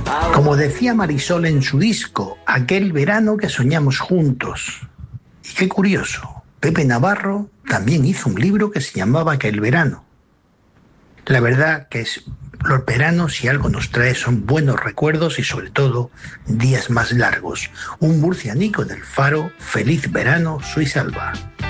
Como decía Marisol en su disco, aquel verano que soñamos juntos. Y qué curioso, Pepe Navarro también hizo un libro que se llamaba Aquel verano. La verdad que los veranos, si algo nos trae, son buenos recuerdos y sobre todo días más largos. Un murcianico del Faro, feliz verano, soy Salva.